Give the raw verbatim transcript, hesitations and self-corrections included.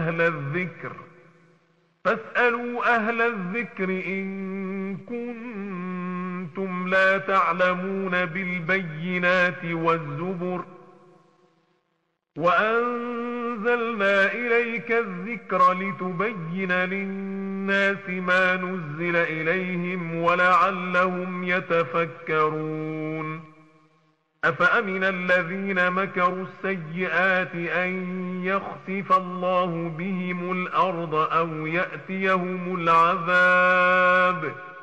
أهل الذكر فاسألوا أهل الذكر إن كنتم لا تعلمون بالبينات والزبر وأنزلنا إليك الذكر لتبين للناس ما نزل إليهم ولعلهم يتفكرون أفأمن الذين مكروا السيئات أن يخسف الله بهم الأرض أو يأتيهم العذاب